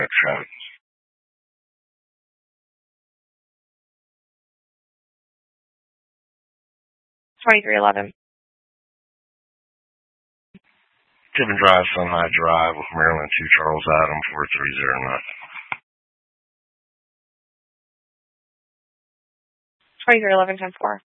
Traffic. 2311. Tippin Drive, Sunlight Drive with Maryland 2 Charles Adam 4309. 2311, 10-4.